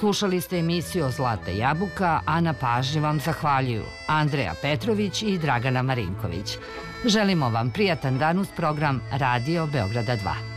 Slušali ste emisiju Zlata jabuka, a na pažnji vam zahvaljuju Andreja Petrović i Dragana Marinković. Želimo vam prijatan dan uz program Radio Beograda 2.